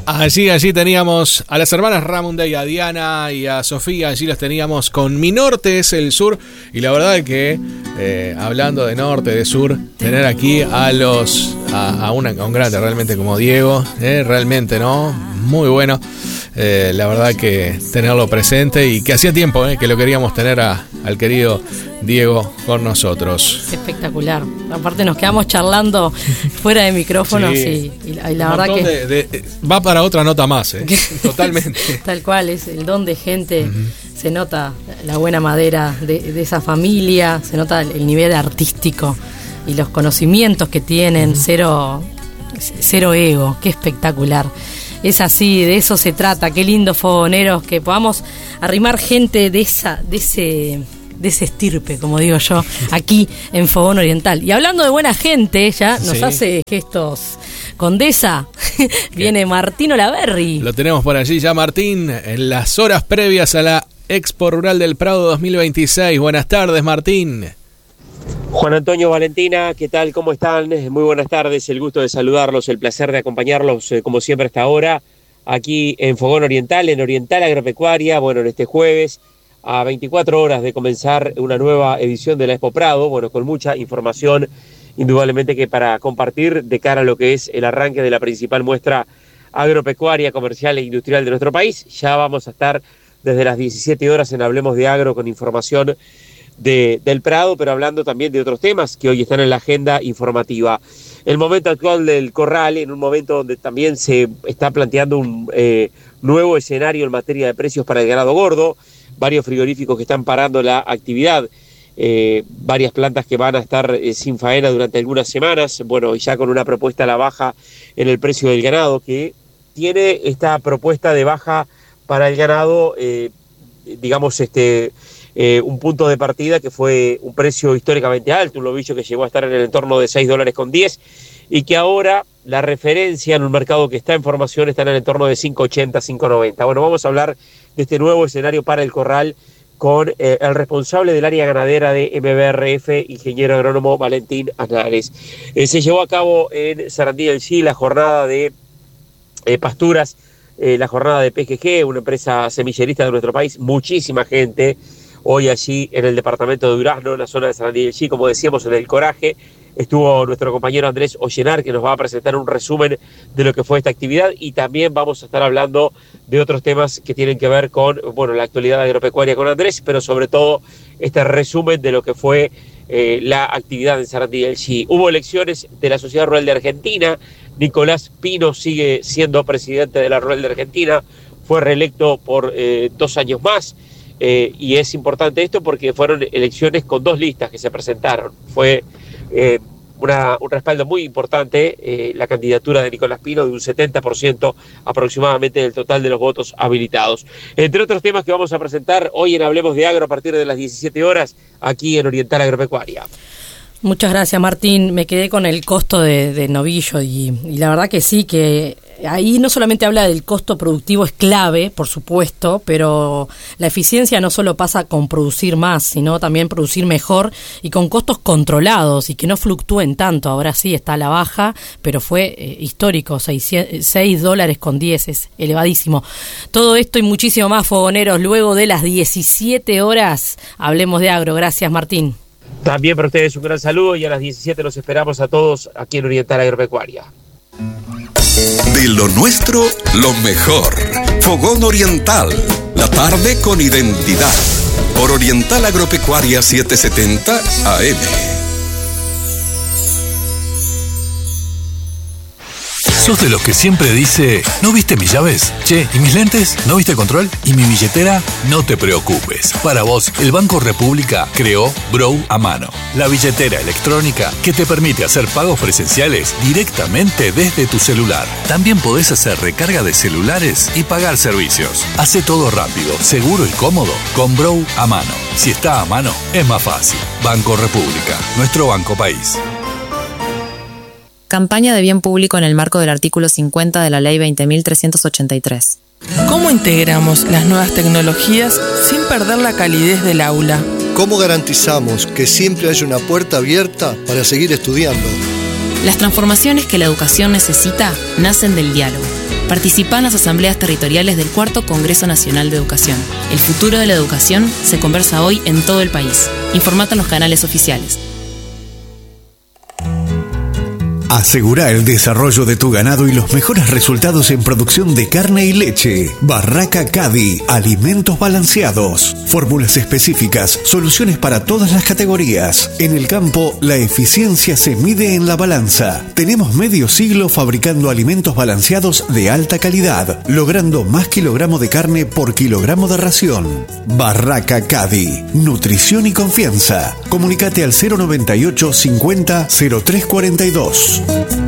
Allí teníamos a las hermanas Ramunday, a Diana y a Sofía. Allí las teníamos con Mi Norte es el Sur. Y la verdad que, hablando de norte, de sur, tener aquí a un grande realmente como Diego, realmente, ¿no? Muy bueno. La verdad que tenerlo presente y que hacía tiempo que lo queríamos tener al querido Diego con nosotros. Espectacular. Aparte nos quedamos charlando fuera de micrófonos, sí. y la verdad que va para otra nota más, totalmente. Tal cual, es el don de gente. Se nota la buena madera de esa familia, se nota el nivel artístico y los conocimientos que tienen, cero ego, qué espectacular. Es así, de eso se trata. Qué lindo, fogoneros, que podamos arrimar gente de ese estirpe, como digo yo, aquí en Fogón Oriental. Y hablando de buena gente, ya nos hace gestos Condesa, viene Martín Olaverri. Lo tenemos por allí ya, Martín, en las horas previas a la Expo Rural del Prado 2026. Buenas tardes, Martín. Juan Antonio, Valentina, ¿qué tal? ¿Cómo están? Muy buenas tardes, el gusto de saludarlos, el placer de acompañarlos, como siempre hasta ahora, aquí en Fogón Oriental, en Oriental Agropecuaria, bueno, en este jueves, a 24 horas de comenzar una nueva edición de la Expo Prado, bueno, con mucha información, indudablemente que para compartir de cara a lo que es el arranque de la principal muestra agropecuaria, comercial e industrial de nuestro país. Ya vamos a estar desde las 17 horas en Hablemos de Agro con información del Prado, pero hablando también de otros temas que hoy están en la agenda informativa. El momento actual del corral, en un momento donde también se está planteando un nuevo escenario en materia de precios para el ganado gordo, varios frigoríficos que están parando la actividad, varias plantas que van a estar sin faena durante algunas semanas, bueno, ya con una propuesta a la baja en el precio del ganado, que tiene esta propuesta de baja para el ganado, un punto de partida que fue un precio históricamente alto, un lobillo que llegó a estar en el entorno de $6.10 y que ahora la referencia en un mercado que está en formación está en el entorno de 5.80, 5.90. Bueno, vamos a hablar de este nuevo escenario para el corral con el responsable del área ganadera de MBRF, ingeniero agrónomo Valentín Aznares. Se llevó a cabo en Sarandí del Sí la jornada de pasturas, la jornada de PGG, una empresa semillerista de nuestro país, muchísima gente hoy allí en el departamento de Durazno, en la zona de Sarandí del Sí, como decíamos, en el Coraje. Estuvo nuestro compañero Andrés Ollenar, que nos va a presentar un resumen de lo que fue esta actividad, y también vamos a estar hablando de otros temas que tienen que ver con, bueno, la actualidad agropecuaria con Andrés, pero sobre todo este resumen de lo que fue la actividad en Sarandí del Sí. Hubo elecciones de la Sociedad Rural de Argentina. Nicolás Pino sigue siendo presidente de la Rural de Argentina, fue reelecto por 2 años más. Y es importante esto porque fueron elecciones con 2 listas que se presentaron. Fue un respaldo muy importante, la candidatura de Nicolás Pino, de un 70% aproximadamente del total de los votos habilitados. Entre otros temas que vamos a presentar hoy en Hablemos de Agro a partir de las 17 horas aquí en Oriental Agropecuaria. Muchas gracias, Martín. Me quedé con el costo de novillo y la verdad que sí, que ahí no solamente habla del costo productivo, es clave, por supuesto, pero la eficiencia no solo pasa con producir más, sino también producir mejor y con costos controlados y que no fluctúen tanto. Ahora sí está a la baja, pero fue histórico, $6.10, es elevadísimo. Todo esto y muchísimo más, fogoneros, luego de las 17 horas, Hablemos de Agro. Gracias, Martín. También para ustedes un gran saludo y a las 17 los esperamos a todos aquí en Oriental Agropecuaria. De lo nuestro, lo mejor. Fogón Oriental, la tarde con identidad. Por Oriental Agropecuaria 770 AM. ¿Sos de los que siempre dice, ¿no viste mis llaves? Che, ¿y mis lentes? ¿No viste control? ¿Y mi billetera? No te preocupes. Para vos, el Banco República creó Brow a mano, la billetera electrónica que te permite hacer pagos presenciales directamente desde tu celular. También podés hacer recarga de celulares y pagar servicios. Hace todo rápido, seguro y cómodo con Brow a mano. Si está a mano, es más fácil. Banco República, nuestro banco país. Campaña de bien público en el marco del artículo 50 de la Ley 20.383. ¿Cómo integramos las nuevas tecnologías sin perder la calidez del aula? ¿Cómo garantizamos que siempre haya una puerta abierta para seguir estudiando? Las transformaciones que la educación necesita nacen del diálogo. Participá en las asambleas territoriales del Cuarto Congreso Nacional de Educación. El futuro de la educación se conversa hoy en todo el país. Informate en los canales oficiales. Asegura el desarrollo de tu ganado y los mejores resultados en producción de carne y leche. Barraca Cadi, alimentos balanceados, fórmulas específicas, soluciones para todas las categorías. En el campo, la eficiencia se mide en la balanza. Tenemos medio siglo fabricando alimentos balanceados de alta calidad, logrando más kilogramo de carne por kilogramo de ración. Barraca Cadi, nutrición y confianza. Comunicate al 098 50 0342.